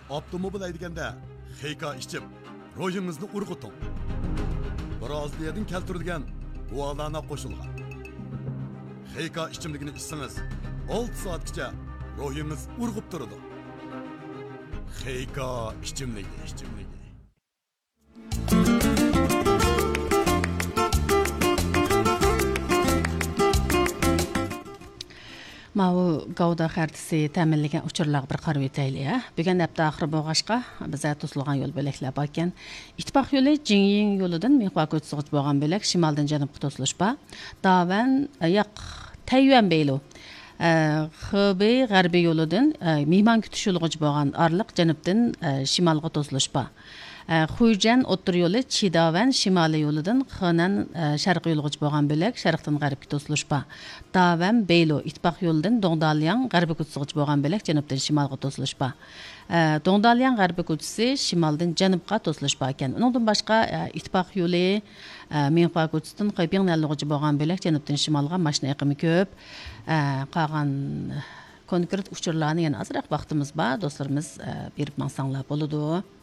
Avtomobil haydaganda xeyka ichib, ruhingizni urg'uting. Braziliyadan keltirilgan gualana qo'shilgan. Xeyka ichimligini ichsangiz, 6 soatgacha ruhingiz urg'ib turadi. Xeyka ichimligi. Ma'u Gavda xəritəsi təminləyən uçurlar bir qarab etəyli. Bugün həftə axırı boğaşqa bizə to'silgan yo'l bo'laklar bor ekan. İttifoq yo'li Jingyin yo'lidan Mexuaga o'tsig'ich bo'lgan bo'lak shimoldan janubga to'silish bor. Davan yoq Tayvan beylu. Xubey g'arbiy yo'lidan mehmon kutish yo'lig'ichi bo'lgan orliq janubdan shimolga to'silish bor. Xuyjan o'ttir yo'li Chidavan shimoliy yo'lidan Xanan sharqiy yo'lig'ichi bo'lgan bo'lak sharqdan g'arbga to'silish bor. Davan Beylo ittifoq yo'lidan Dongdalyan g'arbiy kutsig'ich bo'lgan bo'lak janubdan shimolga to'silish bor. Dongdalyan g'arbiy kutisi shimoldan janubga to'silish bor ekan. Undan boshqa ittifoq yo'li Minhua kutisidan Xibing yo'lig'ichi bo'lgan bo'lak janubdan shimolga mashina aqimi ko'p. Qolgan konkret uchurlarni yana azroq vaqtimiz bor, do'stlarimiz berib mansanglar bo'ladi.